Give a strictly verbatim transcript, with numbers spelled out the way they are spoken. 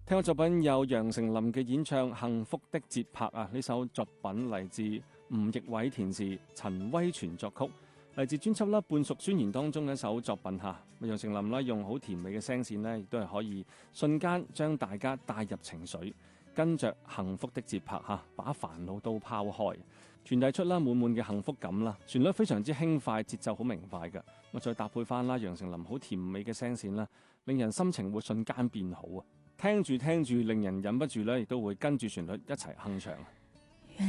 聽過作品有楊丞琳嘅演唱《幸福的節拍》啊，呢首作品嚟自吳奕偉填詞，陳威全作曲，嚟自專輯啦《半熟宣言》當中嘅一首作品嚇。楊丞琳啦用好甜美嘅聲線呢，亦都係可以瞬間將大家帶入情緒，跟着幸福的節拍嚇，把煩惱都拋開，傳遞出啦滿滿嘅幸福感啦。旋律非常之輕快，節奏好明快嘅，我再搭配翻啦楊丞琳好甜美嘅聲線啦，令人心情會瞬間變好啊！聽住聽住，令人忍不住咧，亦都會跟住旋律一齊哼唱。